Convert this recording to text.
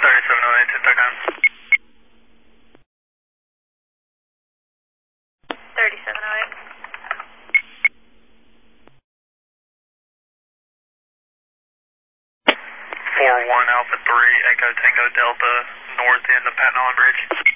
3708, hit the gun. 3708. 41 Alpha 3, Echo Tango Delta, north end of Patton Island Bridge.